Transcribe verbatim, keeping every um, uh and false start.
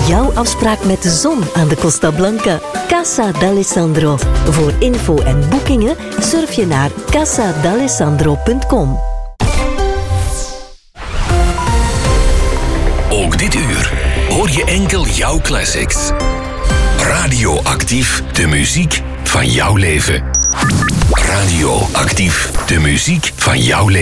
Jouw afspraak met de zon aan de Costa Blanca. Casa d'Alessandro. Voor info en boekingen surf je naar casa d'alessandro punt com. Ook dit uur hoor je enkel jouw classics. Radioactief, de muziek van jouw leven. Radioactief, de muziek van jouw leven.